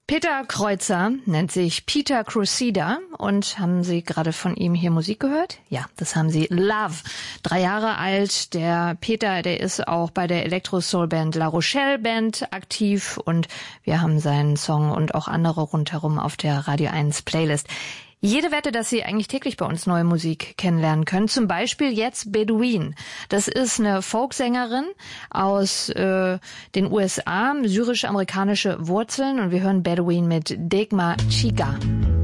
Peter Kreuzer nennt sich Peter Crusader und haben Sie gerade von ihm hier Musik gehört? Ja, das haben Sie. Love, 3 Jahre alt. Der Peter, der ist auch bei der Elektro-Soul-Band La Rochelle Band aktiv und wir haben seinen Song und auch andere rundherum auf der Radio 1 Playlist. Jede Wette, dass Sie eigentlich täglich bei uns neue Musik kennenlernen können. Zum Beispiel jetzt Bedouin. Das ist eine Folksängerin aus den USA, syrisch-amerikanische Wurzeln. Und wir hören Bedouin mit Degma Chiga.